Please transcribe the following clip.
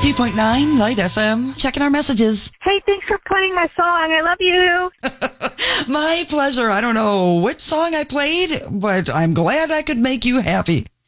92.9 Light FM. Checking our messages. Hey, thanks for playing my song. I love you. My pleasure. I don't know what song I played, but I'm glad I could make you happy.